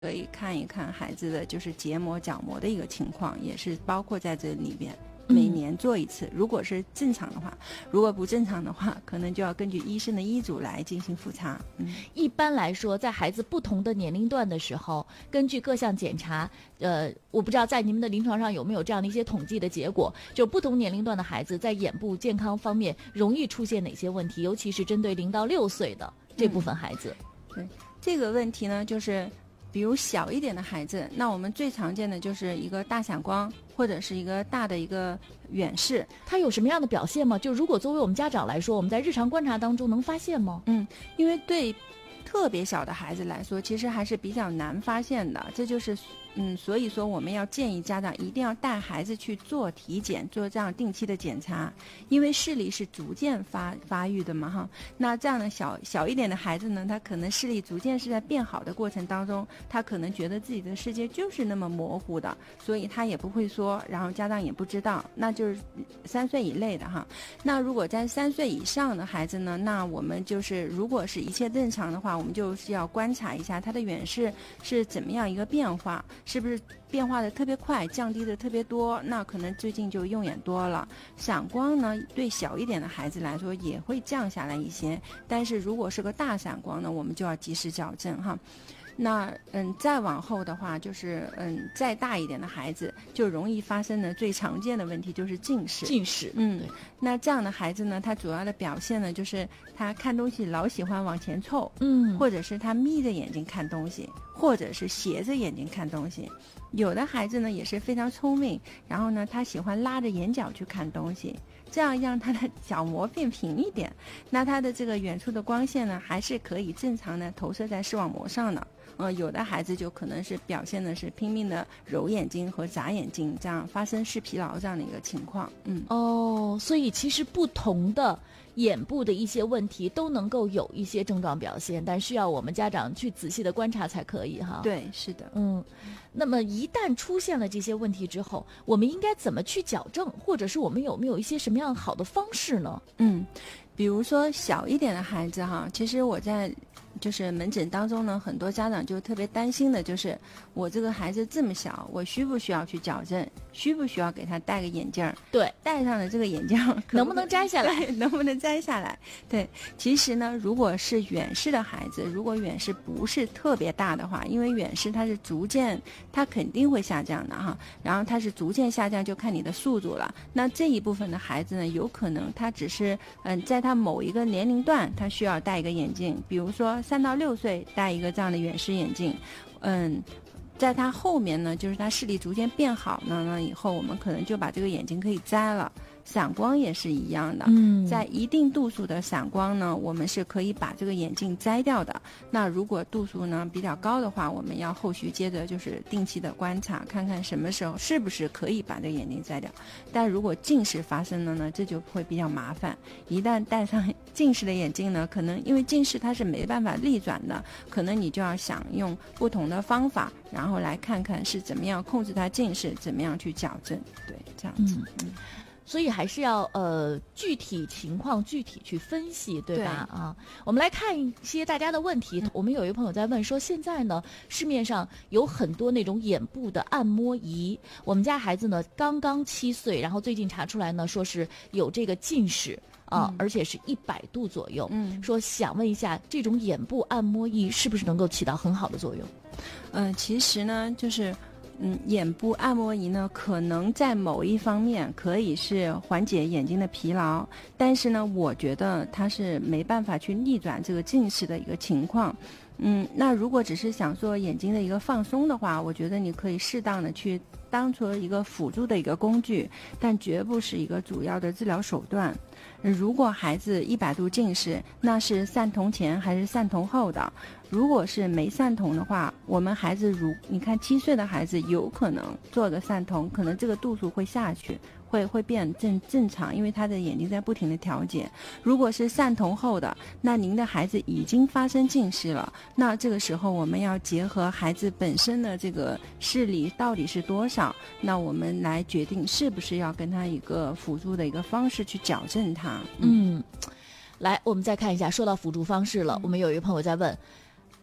可以看一看孩子的就是结膜、角膜的一个情况，也是包括在这里边。每年做一次，如果是正常的话，如果不正常的话，可能就要根据医生的医嘱来进行复查。 一般来说，在孩子不同的年龄段的时候，根据各项检查，我不知道在你们的临床上有没有这样的一些统计的结果，就不同年龄段的孩子在眼部健康方面容易出现哪些问题，尤其是针对0到6岁的这部分孩子。 对这个问题呢，就是比如小一点的孩子，那我们最常见的就是一个大散光，或者是一个大的一个远视。 它有什么样的表现吗？就如果作为我们家长来说，我们在日常观察当中能发现吗？ 因为对特别小的孩子来说，其实还是比较难发现的。这就是所以说我们要建议家长一定要带孩子去做体检，做这样定期的检查，因为视力是逐渐发育的嘛哈。那这样的小一点的孩子呢，他可能视力逐渐是在变好的过程当中，他可能觉得自己的世界就是那么模糊的，所以他也不会说，然后家长也不知道，那就是3岁以内的哈。那如果在3岁以上的孩子呢，那我们就是如果是一切正常的话，我们就是要观察一下他的远视是怎么样一个变化，是不是变化的特别快，降低的特别多，那可能最近就用眼多了。散光呢，对小一点的孩子来说也会降下来一些，但是如果是个大散光呢，我们就要及时矫正哈。那再往后的话，就是再大一点的孩子就容易发生的最常见的问题就是近视。 对。 那这样的孩子呢，他主要的表现呢，就是他看东西老喜欢往前凑，或者是他眯着眼睛看东西，或者是斜着眼睛看东西。有的孩子呢也是非常聪明，然后呢他喜欢拉着眼角去看东西，这样让他的角膜变平一点，那他的这个远处的光线呢还是可以正常的投射在视网膜上的。有的孩子就可能是表现的是拼命的揉眼睛和眨眼睛，这样发生视疲劳这样的一个情况。 所以其实不同的眼部的一些问题都能够有一些症状表现，但需要我们家长去仔细的观察才可以哈。 对，是的。 那么一旦出现了这些问题之后，我们应该怎么去矫正，或者是我们有没有一些什么样好的方式呢？ 比如说小一点的孩子哈，其实我在就是门诊当中呢，很多家长就特别担心的就是我这个孩子这么小，我需不需要去矫正，需不需要给他戴个眼镜？ 对， 戴上了这个眼镜能不能摘下来？ 能不能摘下来？对，其实呢，如果是远视的孩子，如果远视不是特别大的话，因为远视它是逐渐，它肯定会下降的哈，然后它是逐渐下降，就看你的速度了。那这一部分的孩子呢，有可能他只是在他某一个年龄段，他需要戴一个眼镜，比如说3到6岁戴一个这样的远视眼镜，在他后面呢，就是他视力逐渐变好呢，那以后我们可能就把这个眼镜可以摘了。散光也是一样的，在一定度数的散光呢，我们是可以把这个眼镜摘掉的。那如果度数呢比较高的话，我们要后续接着就是定期的观察，看看什么时候是不是可以把这个眼镜摘掉。但如果近视发生了呢，这就会比较麻烦。一旦戴上近视的眼镜呢，可能因为近视它是没办法逆转的，可能你就要想用不同的方法，然后来看看是怎么样控制它近视，怎么样去矫正。对，这样子。 所以还是要具体情况具体去分析，对吧？啊，我们来看一些大家的问题。我们有一个朋友在问说，现在呢市面上有很多那种眼部的按摩仪，我们家孩子呢刚刚7岁，然后最近查出来呢说是有这个近视而且是100度左右。说想问一下，这种眼部按摩仪是不是能够起到很好的作用？ 其实呢就是眼部按摩仪呢，可能在某一方面可以是缓解眼睛的疲劳，但是呢，我觉得它是没办法去逆转这个近视的一个情况。那如果只是想做眼睛的一个放松的话，我觉得你可以适当的去当做一个辅助的一个工具，但绝不是一个主要的治疗手段。如果孩子100度近视，那是散瞳前还是散瞳后的？如果是没散瞳的话，我们孩子你看7岁的孩子有可能做个散瞳，可能这个度数会下去，会变正常，因为他的眼睛在不停的调节。如果是散瞳后的，那您的孩子已经发生近视了，那这个时候我们要结合孩子本身的这个视力到底是多少，那我们来决定是不是要跟他一个辅助的一个方式去矫正他。 来，我们再看一下，说到辅助方式了，我们有一个朋友在问，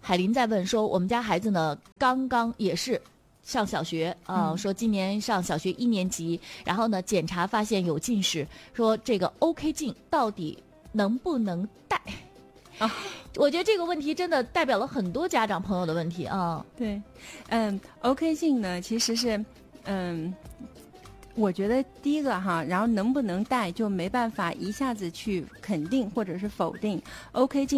海林在问说，我们家孩子呢刚刚也是上小学说今年上小学1年级，然后呢检查发现有近视，说这个 OK 镜到底能不能戴？我觉得这个问题真的代表了很多家长朋友的问题啊。 对，OK 镜呢其实是我觉得第一个然后能不能戴就没办法一下子去肯定或者是否定。OK 镜